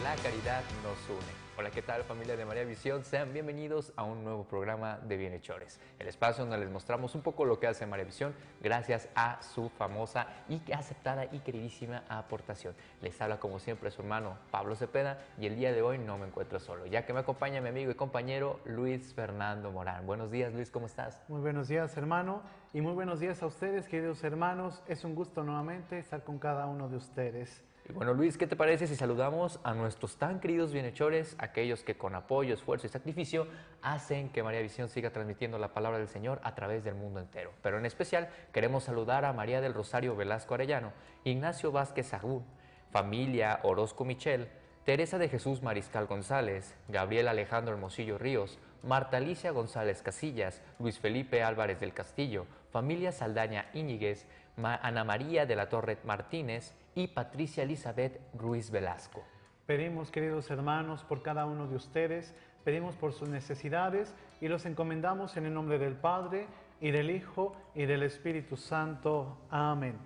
la caridad nos une. Hola, ¿qué tal, familia de María Visión? Sean bienvenidos a un nuevo programa de Bienhechores, el espacio donde les mostramos un poco lo que hace María Visión gracias a su famosa y aceptada y queridísima aportación. Les habla como siempre su hermano Pablo Cepeda y el día de hoy no me encuentro solo, ya que me acompaña mi amigo y compañero Luis Fernando Morán. Buenos días, Luis, ¿cómo estás? Muy buenos días, hermano, y muy buenos días a ustedes, queridos hermanos. Es un gusto nuevamente estar con cada uno de ustedes. Y bueno, Luis, ¿qué te parece si saludamos a nuestros tan queridos bienhechores, aquellos que con apoyo, esfuerzo y sacrificio hacen que María Visión siga transmitiendo la palabra del Señor a través del mundo entero? Pero en especial queremos saludar a María del Rosario Velasco Arellano, Ignacio Vázquez Sagún, familia Orozco Michel, Teresa de Jesús Mariscal González, Gabriel Alejandro Hermosillo Ríos, Marta Alicia González Casillas, Luis Felipe Álvarez del Castillo, familia Saldaña Íñiguez, Ana María de la Torre Martínez y Patricia Elizabeth Ruiz Velasco. Pedimos, queridos hermanos, por cada uno de ustedes, pedimos por sus necesidades y los encomendamos en el nombre del Padre, y del Hijo, y del Espíritu Santo. Amén.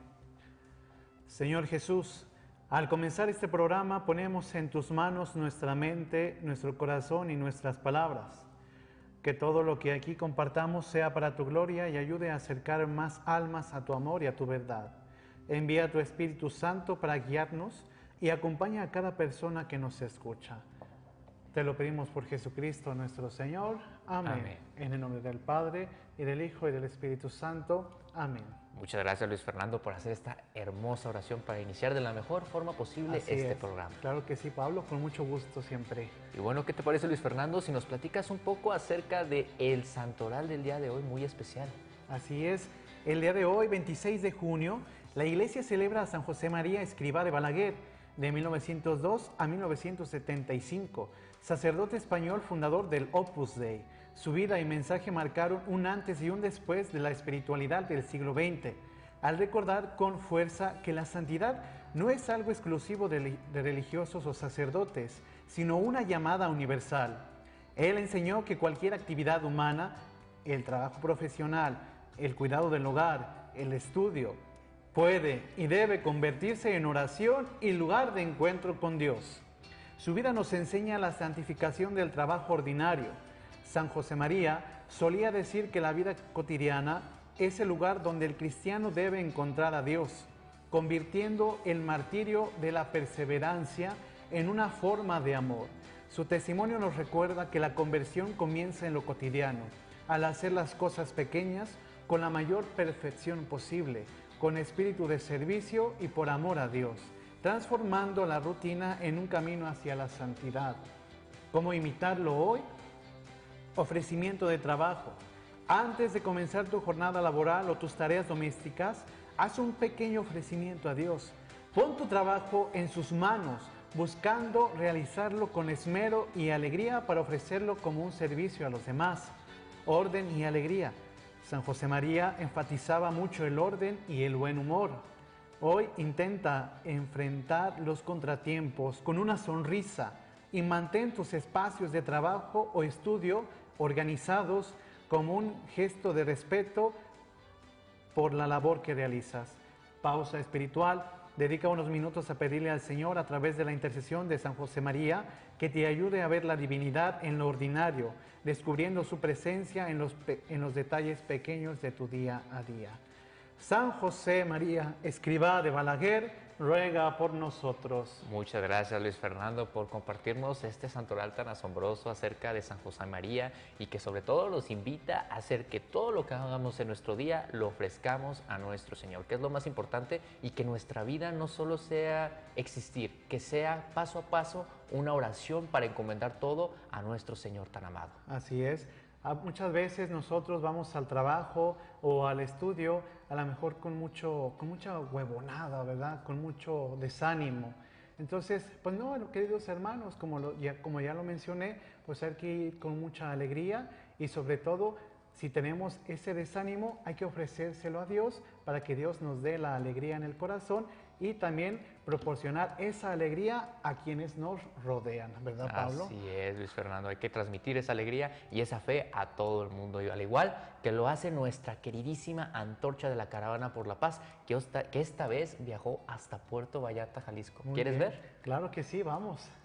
Señor Jesús, al comenzar este programa ponemos en tus manos nuestra mente, nuestro corazón y nuestras palabras. Que todo lo que aquí compartamos sea para tu gloria y ayude a acercar más almas a tu amor y a tu verdad. Envía tu Espíritu Santo para guiarnos y acompaña a cada persona que nos escucha. Te lo pedimos por Jesucristo nuestro Señor. Amén. Amén. En el nombre del Padre, y del Hijo, y del Espíritu Santo. Amén. Muchas gracias, Luis Fernando, por hacer esta hermosa oración para iniciar de la mejor forma posible este programa. Claro que sí, Pablo, con mucho gusto siempre. Y bueno, ¿qué te parece, Luis Fernando, si nos platicas un poco acerca del santoral del día de hoy, muy especial? Así es, el día de hoy, 26 de junio, la Iglesia celebra a San José María Escrivá de Balaguer, de 1902 a 1975, sacerdote español fundador del Opus Dei. Su vida y mensaje marcaron un antes y un después de la espiritualidad del siglo XX, al recordar con fuerza que la santidad no es algo exclusivo de religiosos o sacerdotes, sino una llamada universal. Él enseñó que cualquier actividad humana, el trabajo profesional, el cuidado del hogar, el estudio, puede y debe convertirse en oración y lugar de encuentro con Dios. Su vida nos enseña la santificación del trabajo ordinario. San José María solía decir que la vida cotidiana es el lugar donde el cristiano debe encontrar a Dios, convirtiendo el martirio de la perseverancia en una forma de amor. Su testimonio nos recuerda que la conversión comienza en lo cotidiano, al hacer las cosas pequeñas con la mayor perfección posible, con espíritu de servicio y por amor a Dios, transformando la rutina en un camino hacia la santidad. ¿Cómo imitarlo hoy? Ofrecimiento de trabajo. Antes de comenzar tu jornada laboral o tus tareas domésticas, haz un pequeño ofrecimiento a Dios. Pon tu trabajo en sus manos, buscando realizarlo con esmero y alegría para ofrecerlo como un servicio a los demás. Orden y alegría. San José María enfatizaba mucho el orden y el buen humor. Hoy intenta enfrentar los contratiempos con una sonrisa y mantén tus espacios de trabajo o estudio organizados como un gesto de respeto por la labor que realizas. Pausa espiritual. Dedica unos minutos a pedirle al Señor, a través de la intercesión de San José María, que te ayude a ver la divinidad en lo ordinario, descubriendo su presencia en los detalles pequeños de tu día a día. San José María Escrivá de Balaguer, ruega por nosotros. Muchas gracias, Luis Fernando, por compartirnos este santoral tan asombroso acerca de San José María y que sobre todo nos invita a hacer que todo lo que hagamos en nuestro día lo ofrezcamos a nuestro Señor, que es lo más importante, y que nuestra vida no solo sea existir, que sea paso a paso una oración para encomendar todo a nuestro Señor tan amado. Así es. Muchas veces nosotros vamos al trabajo o al estudio, a lo mejor con mucha huevonada, ¿verdad? Con mucho desánimo. Entonces, pues no, queridos hermanos, como ya lo mencioné, pues hay que ir con mucha alegría y sobre todo, si tenemos ese desánimo, hay que ofrecérselo a Dios para que Dios nos dé la alegría en el corazón y también proporcionar esa alegría a quienes nos rodean, ¿verdad, Pablo? Así es, Luis Fernando, hay que transmitir esa alegría y esa fe a todo el mundo, y al igual que lo hace nuestra queridísima Antorcha de la Caravana por la Paz, que esta vez viajó hasta Puerto Vallarta, Jalisco. Muy ¿Quieres bien. ver? Claro que sí, vamos.